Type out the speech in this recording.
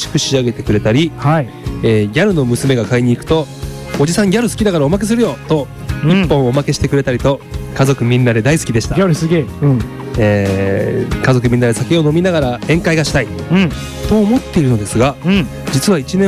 しく仕上げてくれたり、 はい。 ギャルの娘が買いに行くとおじさんギャル好きだからおまけするよと1本おまけしてくれたりと、家族みんなで大好きでした。 ギャルすげえ。 家族みんなで酒を飲みながら宴会がしたいと思っているのですが、実は1年